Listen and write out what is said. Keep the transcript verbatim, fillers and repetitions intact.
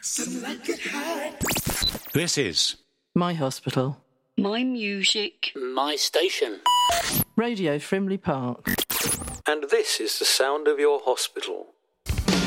This is My hospital. My music. My station. Radio Frimley Park. And this is the sound of your hospital.